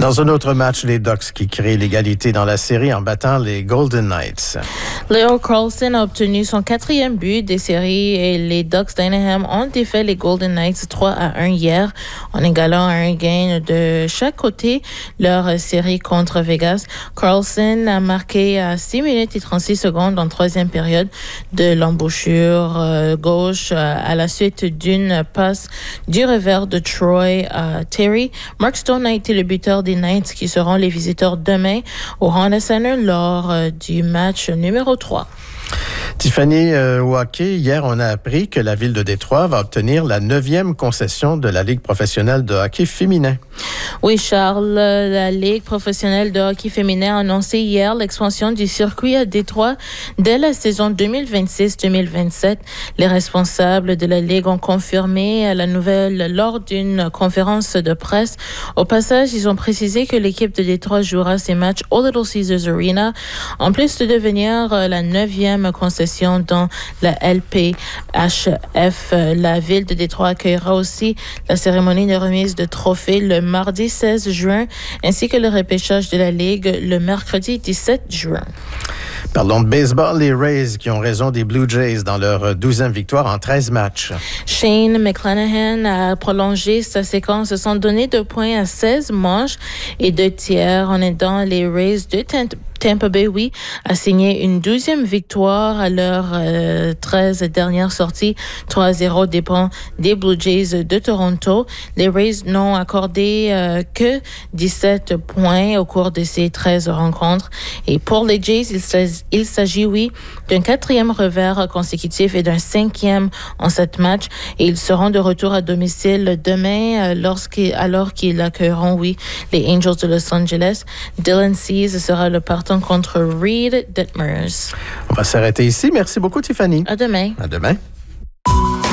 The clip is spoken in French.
Dans un autre match, les Ducks qui créent l'égalité dans la série en battant les Golden Knights. Leo Carlson a obtenu son 4e but des séries et les Ducks d'Anaheim ont défait les Golden Knights 3-1 hier en égalant un gain de chaque côté leur série contre Vegas. Carlson a marqué à 6 minutes et 36 secondes en 3e période de l'embouchure gauche à la suite d'une passe du revers de Troy Terry. Mark Stone a été le buteur des Knights qui seront les visiteurs demain au Honda Center lors du match numéro 3. Tiffany, au hockey, hier, on a appris que la ville de Détroit va obtenir la 9e concession de la Ligue professionnelle de hockey féminin. Oui, Charles, la Ligue professionnelle de hockey féminin a annoncé hier l'expansion du circuit à Détroit dès la saison 2026-2027. Les responsables de la Ligue ont confirmé la nouvelle lors d'une conférence de presse. Au passage, ils ont précisé que l'équipe de Détroit jouera ses matchs au Little Caesars Arena, en plus de devenir la 9e concession dans la LPHF. La ville de Détroit accueillera aussi la cérémonie de remise de trophées le mardi 16 juin, ainsi que le repêchage de la Ligue le mercredi 17 juin. Parlons de baseball, les Rays qui ont raison des Blue Jays dans leur 12e victoire en 13 matchs. Shane McClanahan a prolongé sa séquence sans donner de points à 16 manches et 2 tiers en aidant les Rays de Tampa Bay, a signé une 12e victoire à leurs 13 dernières sorties. 3-0 dépend des Blue Jays de Toronto. Les Rays n'ont accordé que 17 points au cours de ces 13 rencontres. Et pour les Jays, il s'agit, d'un 4e revers consécutif et d'un 5e en 7 matchs. Et ils seront de retour à domicile demain alors qu'ils accueilleront, les Angels de Los Angeles. Dylan Cease sera le partant contre Reed Detmers. On va s'arrêter ici. Merci beaucoup, Tiffany. À demain. À demain.